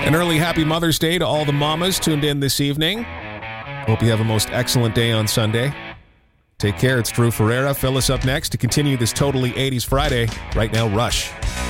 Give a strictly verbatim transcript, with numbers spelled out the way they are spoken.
An early happy Mother's Day to all the mamas tuned in this evening. Hope you have a most excellent day on Sunday. Take care. It's Drew Ferreira. Fill us up next to continue this totally eighties Friday. Right now, Rush.